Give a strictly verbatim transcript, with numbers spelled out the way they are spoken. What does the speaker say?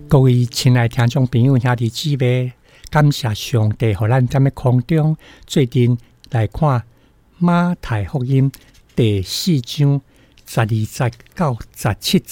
各位亲爱听众朋友兄弟姊妹，感谢上帝互咱在空中最近来看马太福音第四章十二节到十七节。